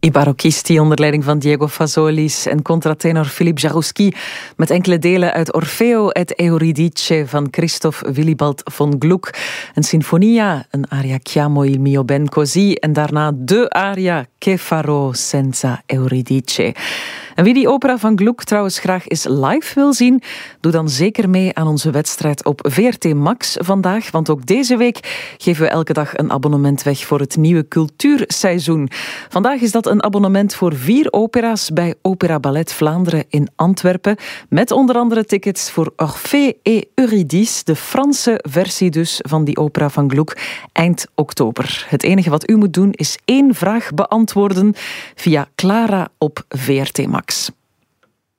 I Barocchisti onder leiding van Diego Fasolis en contratenor Philippe Jarouski met enkele delen uit Orfeo et Euridice van Christoph Willibald von Gluck. Een sinfonia, een aria Chiamo il mio ben così en daarna de aria Che farò senza Euridice. En wie die opera van Gluck trouwens graag eens live wil zien, doe dan zeker mee aan onze wedstrijd op VRT Max vandaag, want ook deze week geven we elke dag een abonnement weg voor het nieuwe cultuurseizoen. Vandaag is dat een abonnement voor 4 opera's bij Opera Ballet Vlaanderen in Antwerpen, met onder andere tickets voor Orphée et Eurydice, de Franse versie dus van die opera van Gluck, eind oktober. Het enige wat u moet doen is 1 vraag beantwoorden via Clara op VRT Max.